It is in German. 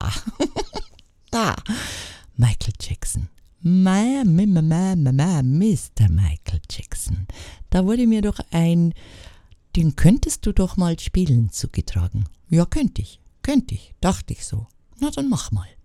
Da, Michael Jackson. Mr. Michael Jackson. Da wurde mir doch den könntest du doch mal spielen zugetragen. Ja, könnte ich, dachte ich so. Na, dann mach mal.